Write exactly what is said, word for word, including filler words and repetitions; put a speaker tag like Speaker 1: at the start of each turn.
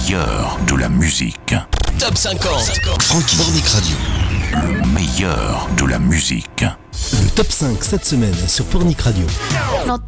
Speaker 1: meilleur de la musique.
Speaker 2: Top cinquante.
Speaker 3: Francky Pornic Radio.
Speaker 1: Le meilleur de la musique.
Speaker 4: Le top cinq cette semaine sur Pornic Radio.
Speaker 5: No